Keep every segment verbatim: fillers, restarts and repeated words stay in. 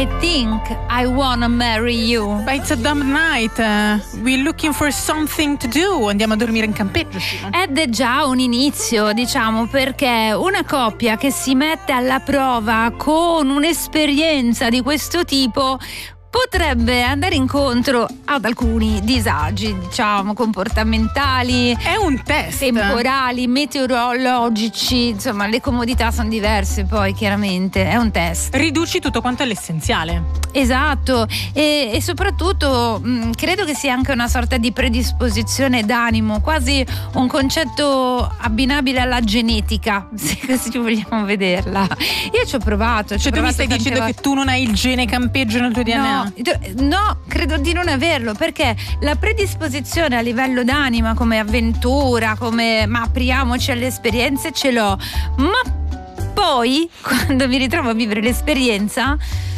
I think I wanna marry you. But it's a dumb night. Uh, we're looking for something to do. Andiamo a dormire in campeggio, Simo. Ed è già un inizio, diciamo, perché una coppia che si mette alla prova con un'esperienza di questo tipo potrebbe andare incontro ad alcuni disagi, diciamo, comportamentali. È un test. Temporali, meteorologici, insomma, le comodità sono diverse poi, chiaramente. È un test. Riduci tutto quanto all'essenziale. Esatto, e, e soprattutto mh, credo che sia anche una sorta di predisposizione d'animo, quasi un concetto abbinabile alla genetica, se così vogliamo vederla. Io ci ho provato. Ci cioè, ho tu mi provato stai dicendo volte. che tu non hai il gene campeggio nel tuo D N A? No, no, credo di non averlo, perché la predisposizione a livello d'anima, come avventura, come ma apriamoci alle esperienze, ce l'ho. Ma poi, quando mi ritrovo a vivere l'esperienza,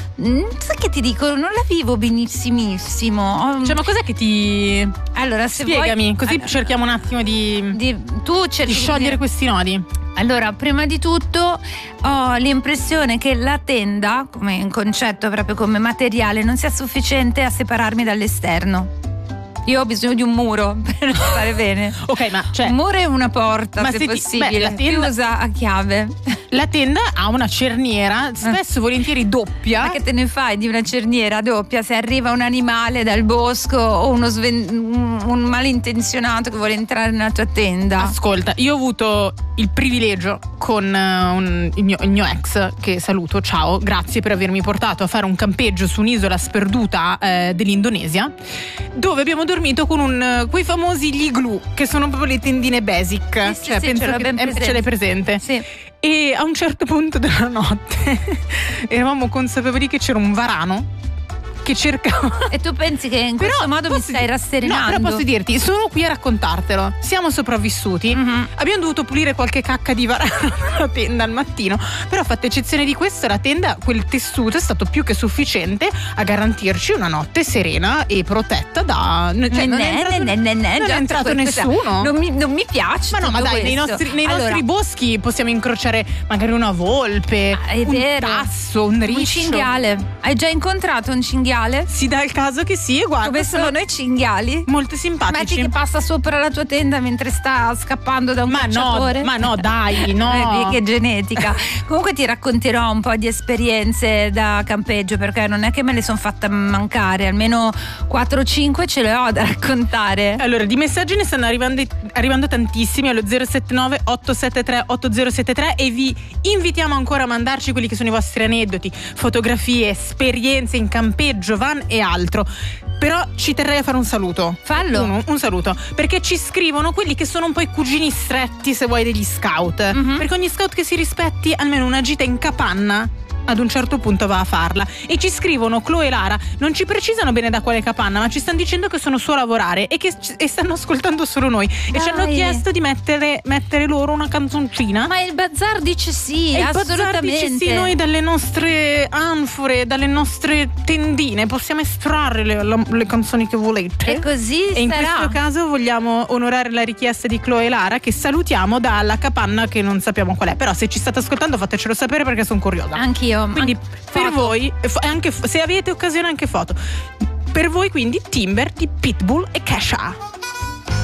sai che ti dico, non la vivo benissimissimo. Cioè, ma cos'è che ti... Allora, se spiegami, vuoi, così allora, cerchiamo un attimo di, di tu cerchi di sciogliere di... questi nodi. Allora, prima di tutto ho l'impressione che la tenda, come concetto, proprio come materiale, non sia sufficiente a separarmi dall'esterno. Io ho bisogno di un muro per stare bene. Ok, ma cioè, un muro e una porta, ma se, se ti- possibile, beh, la tenda- chiusa a chiave. La tenda ha una cerniera, spesso volentieri doppia. Ma che te ne fai di una cerniera doppia se arriva un animale dal bosco o uno sven- un, un malintenzionato che vuole entrare nella tua tenda? Ascolta, io ho avuto il privilegio con uh, un, il, mio, il mio ex, che saluto, ciao, grazie per avermi portato a fare un campeggio su un'isola sperduta eh, dell'Indonesia, dove abbiamo dormito con un, quei famosi gli igloo, che sono proprio le tendine basic. Sì, sì, cioè, sì, penso ce l'ho che ben eh, presente. ce l'hai presente. Sì. E a un certo punto della notte eravamo consapevoli che c'era un varano che cercava. E tu pensi che in questo Però modo mi posso stai dir- rasserenando? No, però posso dirti, sono qui a raccontartelo. Siamo sopravvissuti. Mm-hmm. Abbiamo dovuto pulire qualche cacca di varano nella tenda al mattino. Però, fatta eccezione di questo, la tenda, quel tessuto è stato più che sufficiente a garantirci una notte serena e protetta da. Cioè, non è entrato, ne, ne, ne, non già è entrato questa- nessuno. Non mi, non mi piace. Ma no, ma tutto dai, nei questo. nostri, nei Allora, nostri boschi possiamo incrociare magari una volpe, è un vero. tasso, un riccio. Un cinghiale. Hai già incontrato un cinghiale? Si dà il caso che sì, e guarda, Come sono sono i cinghiali? molto Metti simpatici. che passa sopra la tua tenda mentre sta scappando da un Ma no, cacciatore. ma no, dai, no. Vedi che genetica. Comunque ti racconterò un po' di esperienze da campeggio, perché non è che me le sono fatta mancare, almeno quattro o cinque ce le ho da raccontare. Allora, di messaggi ne stanno arrivando, arrivando tantissimi allo zero sette nove otto sette tre otto zero sette tre e vi invitiamo ancora a mandarci quelli che sono i vostri aneddoti, fotografie, esperienze in campeggio, van e altro. Però ci terrei a fare un saluto. Fallo. Uno, un saluto, perché ci scrivono quelli che sono un po' i cugini stretti, se vuoi, degli scout. Mhm. Perché ogni scout che si rispetti almeno una gita in capanna ad un certo punto va a farla. E ci scrivono Chloe e Lara, non ci precisano bene da quale capanna, ma ci stanno dicendo che sono su a lavorare e che ci- e stanno ascoltando solo noi. E ci hanno Dai. chiesto di mettere, mettere loro una canzoncina. Ma il bazar dice sì, E il Bazzar assolutamente. dice sì, noi dalle nostre anfore, dalle nostre tendine possiamo estrarre le, le- le canzoni che volete. E così E in sarà. questo caso vogliamo onorare la richiesta di Chloe e Lara, che salutiamo dalla capanna che non sappiamo qual è. Però se ci state ascoltando fatecelo sapere, perché sono curiosa. Anch'io. Quindi An- per foto. voi, e fo- anche, se avete occasione, anche foto. Per voi quindi Timber di Pitbull e Kesha.